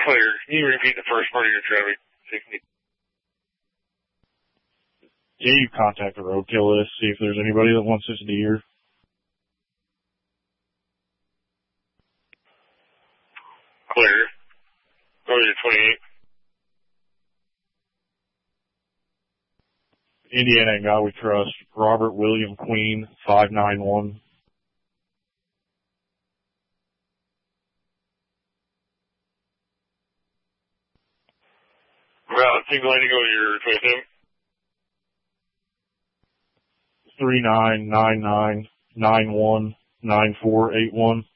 Clear. Can you repeat the first part of your traffic? 60. Yeah, you contact the roadkill list, see if there's anybody that wants this deer. Clear. Go to 28. Indiana and God We Trust, Robert William Queen, 591. Well, Single Lady, go to your 27. 3999919481.